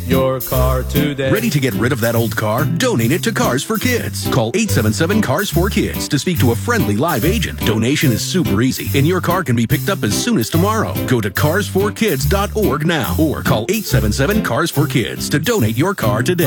your car today. Ready to get rid of that old car? Donate it to Cars for Kids. Call 877-CARS-4-KIDS to speak to a friendly live agent. Donation is super easy, and your car can be picked up as soon as tomorrow. Go to carsforkids.org now or call 877-CARS-4-KIDS to donate your car today.